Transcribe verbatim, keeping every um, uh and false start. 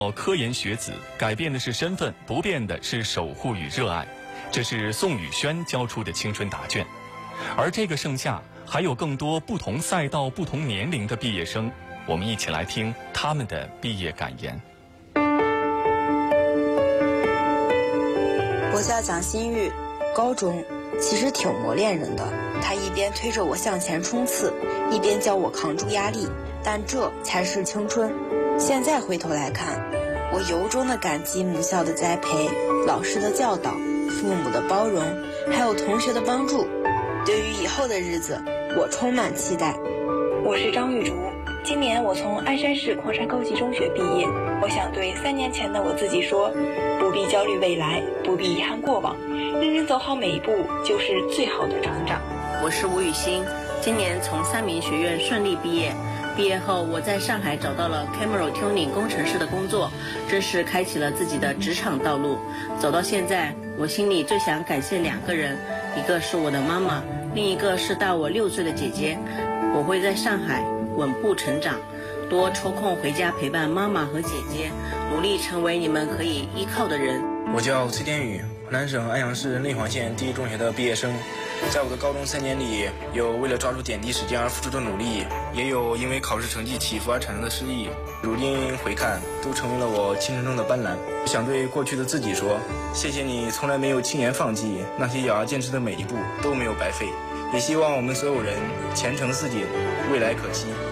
科研学子，改变的是身份，不变的是守护与热爱。这是宋宇轩交出的青春答卷。而这个盛夏，还有更多不同赛道、不同年龄的毕业生，我们一起来听他们的毕业感言。 我叫蒋新玉，高中其实挺磨练人的。他一边推着我向前冲刺，一边教我扛住压力，但这才是青春。现在回头来看，我由衷的感激母校的栽培、老师的教导、父母的包容，还有同学的帮助。对于以后的日子，我充满期待。 我是张玉竹，今年我从鞍山市矿山高级中学毕业。我想对三年前的我自己说，不必焦虑未来，不必遗憾过往，认真走好每一步就是最好的成长。 我是吴雨欣，今年从三民学院顺利毕业。毕业后，我在上海找到了 Camera Tuning 工程师的工作，正式开启了自己的职场道路。走到现在，我心里最想感谢两个人，一个是我的妈妈，另一个是大我六岁的姐姐。我会在上海稳步成长，多抽空回家陪伴妈妈和姐姐，努力成为你们可以依靠的人。 我叫崔天宇，湖南省安阳市内黄县第一中学的毕业生。在我的高中三年里，有为了抓住点滴时间而付出的努力，也有因为考试成绩起伏而产生的失意。如今回看，都成为了我青春中的斑斓。想对过去的自己说，谢谢你从来没有轻言放弃，那些咬牙坚持的每一步都没有白费。也希望我们所有人前程似锦，未来可期。